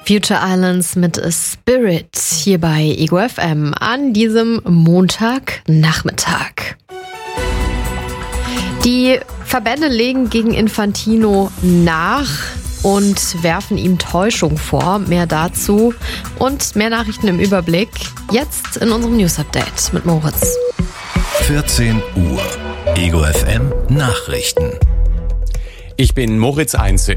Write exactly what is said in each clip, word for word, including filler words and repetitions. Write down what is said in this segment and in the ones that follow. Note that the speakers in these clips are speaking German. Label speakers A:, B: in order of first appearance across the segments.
A: Future Islands mit Spirit hier bei Ego F M an diesem Montagnachmittag. Die Verbände legen gegen Infantino nach und werfen ihm Täuschung vor. Mehr dazu und mehr Nachrichten im Überblick jetzt in unserem News Update mit Moritz.
B: vierzehn Uhr. Ego F M Nachrichten.
C: Ich bin Moritz Einzel.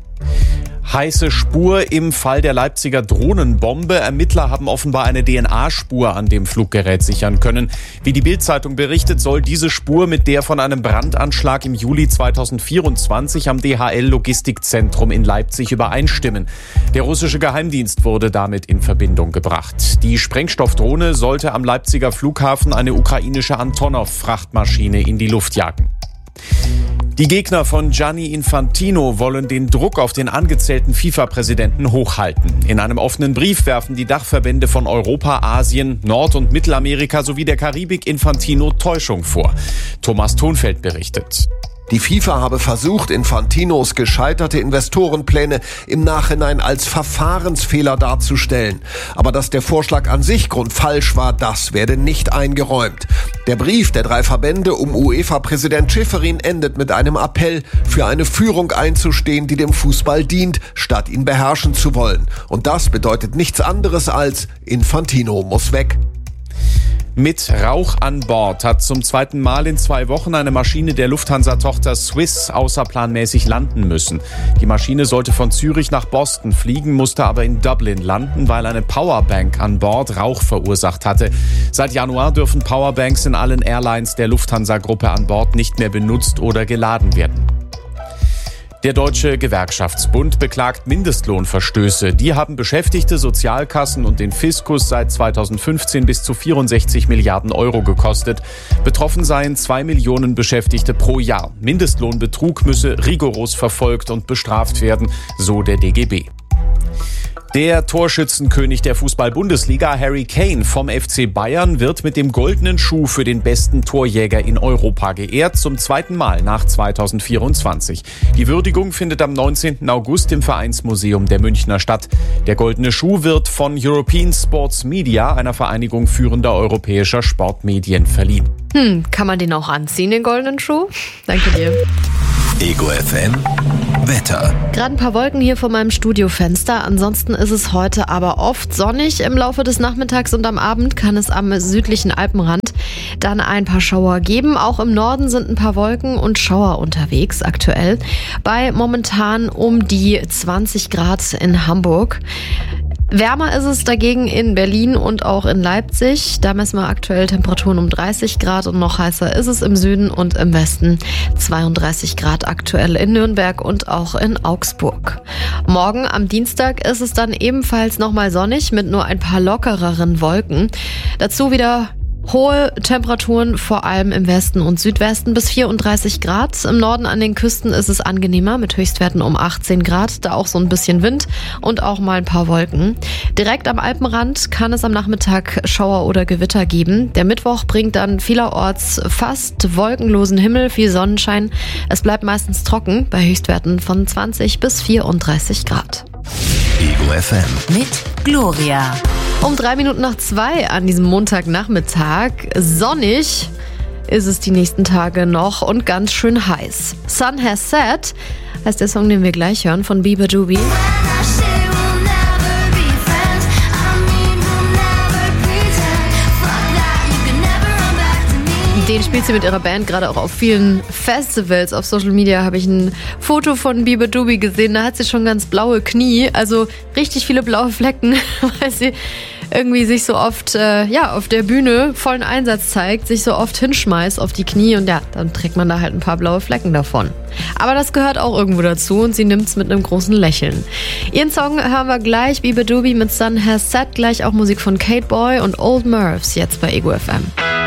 C: Heiße Spur im Fall der Leipziger Drohnenbombe. Ermittler haben offenbar eine D N A-Spur an dem Fluggerät sichern können. Wie die Bild-Zeitung berichtet, soll diese Spur mit der von einem Brandanschlag im Juli zweitausendvierundzwanzig am D H L-Logistikzentrum in Leipzig übereinstimmen. Der russische Geheimdienst wurde damit in Verbindung gebracht. Die Sprengstoffdrohne sollte am Leipziger Flughafen eine ukrainische Antonov-Frachtmaschine in die Luft jagen. Die Gegner von Gianni Infantino wollen den Druck auf den angezählten FIFA-Präsidenten hochhalten. In einem offenen Brief werfen die Dachverbände von Europa, Asien, Nord- und Mittelamerika sowie der Karibik Infantino Täuschung vor. Thomas Thonfeld berichtet.
D: Die FIFA habe versucht, Infantinos gescheiterte Investorenpläne im Nachhinein als Verfahrensfehler darzustellen. Aber dass der Vorschlag an sich grundfalsch war, das werde nicht eingeräumt. Der Brief der drei Verbände um UEFA-Präsident Schäferin endet mit einem Appell, für eine Führung einzustehen, die dem Fußball dient, statt ihn beherrschen zu wollen. Und das bedeutet nichts anderes als Infantino muss weg.
C: Mit Rauch an Bord hat zum zweiten Mal in zwei Wochen eine Maschine der Lufthansa-Tochter Swiss außerplanmäßig landen müssen. Die Maschine sollte von Zürich nach Boston fliegen, musste aber in Dublin landen, weil eine Powerbank an Bord Rauch verursacht hatte. Seit Januar dürfen Powerbanks in allen Airlines der Lufthansa-Gruppe an Bord nicht mehr benutzt oder geladen werden. Der Deutsche Gewerkschaftsbund beklagt Mindestlohnverstöße. Die haben Beschäftigte, Sozialkassen und den Fiskus seit zweitausendfünfzehn bis zu vierundsechzig Milliarden Euro gekostet. Betroffen seien zwei Millionen Beschäftigte pro Jahr. Mindestlohnbetrug müsse rigoros verfolgt und bestraft werden, so der D G B. Der Torschützenkönig der Fußball-Bundesliga, Harry Kane vom F C Bayern, wird mit dem goldenen Schuh für den besten Torjäger in Europa geehrt, zum zweiten Mal nach zweitausendvierundzwanzig. Die Würdigung findet am neunzehnten August im Vereinsmuseum der Münchner statt. Der goldene Schuh wird von European Sports Media, einer Vereinigung führender europäischer Sportmedien, verliehen.
A: Hm, kann man den auch anziehen, den goldenen Schuh? Danke dir.
B: Ego F M Wetter.
A: Gerade ein paar Wolken hier vor meinem Studiofenster. Ansonsten ist es heute aber oft sonnig. Im Laufe des Nachmittags und am Abend kann es am südlichen Alpenrand dann ein paar Schauer geben. Auch im Norden sind ein paar Wolken und Schauer unterwegs aktuell. Bei momentan um die zwanzig Grad in Hamburg. Wärmer ist es dagegen in Berlin und auch in Leipzig. Da messen wir aktuell Temperaturen um dreißig Grad und noch heißer ist es im Süden und im Westen. zweiunddreißig Grad aktuell in Nürnberg und auch in Augsburg. Morgen am Dienstag ist es dann ebenfalls nochmal sonnig mit nur ein paar lockereren Wolken. Dazu wieder hohe Temperaturen, vor allem im Westen und Südwesten, bis vierunddreißig Grad. Im Norden an den Küsten ist es angenehmer mit Höchstwerten um achtzehn Grad. Da auch so ein bisschen Wind und auch mal ein paar Wolken. Direkt am Alpenrand kann es am Nachmittag Schauer oder Gewitter geben. Der Mittwoch bringt dann vielerorts fast wolkenlosen Himmel, viel Sonnenschein. Es bleibt meistens trocken bei Höchstwerten von zwanzig bis vierunddreißig Grad.
B: Ego F M
E: mit Gloria.
A: Um drei Minuten nach zwei an diesem Montagnachmittag. Sonnig ist es die nächsten Tage noch und ganz schön heiß. Sun Has Set heißt der Song, den wir gleich hören, von Bieber Doobie. Den spielt sie mit ihrer Band gerade auch auf vielen Festivals. Auf Social Media habe ich ein Foto von Bieber Doobie gesehen. Da hat sie schon ganz blaue Knie, also richtig viele blaue Flecken, weil sie irgendwie sich so oft äh, ja auf der Bühne vollen Einsatz zeigt, sich so oft hinschmeißt auf die Knie und ja, dann trägt man da halt ein paar blaue Flecken davon. Aber das gehört auch irgendwo dazu und sie nimmt es mit einem großen Lächeln. Ihren Song hören wir gleich, Bieber Doobie mit Sun Has Set, gleich auch Musik von Kate Boy und Old Mervs jetzt bei Ego F M.